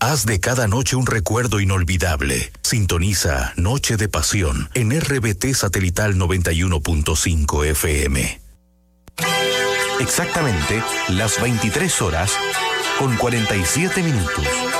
Haz de cada noche un recuerdo inolvidable. Sintoniza Noche de Pasión en RBT Satelital 91.5 FM. Exactamente las 23 horas con 47 minutos.